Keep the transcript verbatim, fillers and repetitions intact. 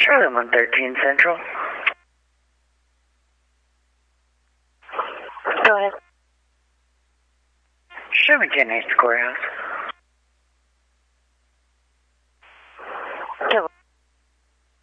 Charlie one thirteen Central. Go ahead. Sherman ten East Courthouse.